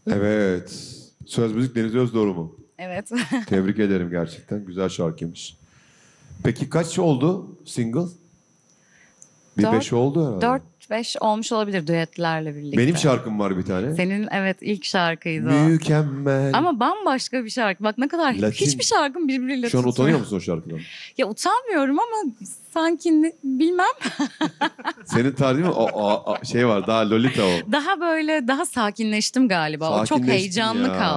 Evet. Söz müzik Deniz Özdoğru mu? Evet. Tebrik ederim gerçekten. Güzel şarkıymış. Peki kaç oldu single? Bir Dört- 5 oldu herhalde. 4-5 olmuş olabilir düetlerle birlikte. Benim şarkım var bir tane. Senin evet ilk şarkıydı o. Mükemmel. Ama bambaşka bir şarkı. Bak ne kadar Latin. hiçbir şarkım birbiriyle Şu an tutmuyor. utanıyor musun o şarkıdan? Ya utanmıyorum ama sanki bilmem. Senin tarzın mı? Şey var daha Lolita o. Daha böyle daha sakinleştim galiba. O çok Sakinleştin heyecanlı ya. kaldı.